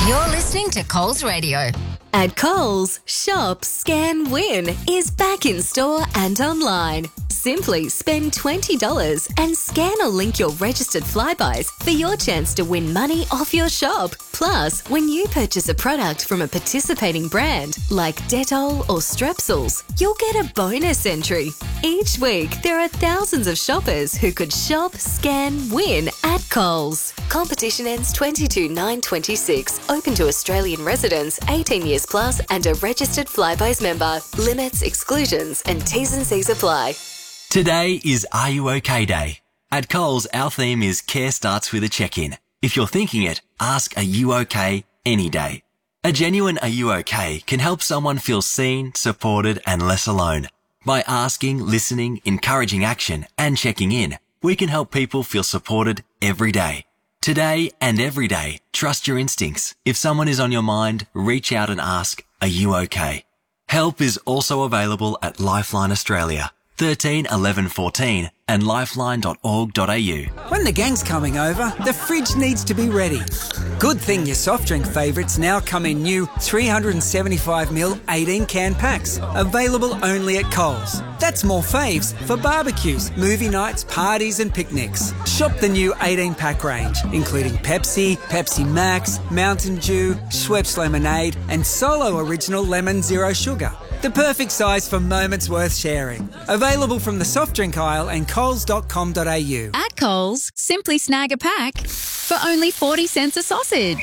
You're listening to Coles Radio. At Coles, Shop, Scan, Win is back in store and online. Simply spend $20 and scan or link your registered Flybuys for your chance to win money off your shop. Plus, when you purchase a product from a participating brand like Dettol or Strepsils, you'll get a bonus entry. Each week, there are thousands of shoppers who could shop, scan, win at Coles. Competition ends 22/9/26. Open to Australian residents 18 years plus and a registered Flybuys member. Limits, exclusions and T's and C's apply. Today is Are You OK Day. At Coles, our theme is Care Starts with a Check-In. If you're thinking it, ask Are You OK any day. A genuine Are You OK can help someone feel seen, supported and less alone. By asking, listening, encouraging action and checking in, we can help people feel supported every day. Today and every day, trust your instincts. If someone is on your mind, reach out and ask, Are you OK? Help is also available at Lifeline Australia, 13 11 14 and lifeline.org.au. When the gang's coming over, the fridge needs to be ready. Good thing your soft drink favourites now come in new 375ml 18-can packs, available only at Coles. That's more faves for barbecues, movie nights, parties and picnics. Shop the new 18-pack range, including Pepsi, Pepsi Max, Mountain Dew, Schweppes Lemonade and Solo Original Lemon Zero Sugar. The perfect size for moments worth sharing. Available from the soft drink aisle and coles.com.au. At Coles, simply snag a pack for only 40 cents a sausage.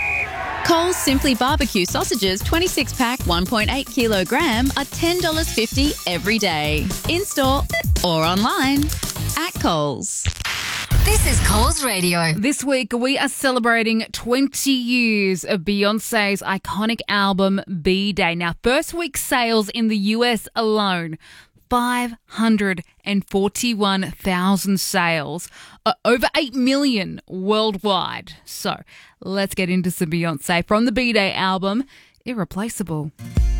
Coles Simply Barbecue sausages 26-pack 1.8 kilogram are $10.50 every day. In-store or online. At Coles. This is Coles Radio. This week, we are celebrating 20 years of Beyonce's iconic album, B-Day. Now, first week sales in the US alone, 541,000 sales, over 8 million worldwide. So, let's get into some Beyonce from the B-Day album, Irreplaceable.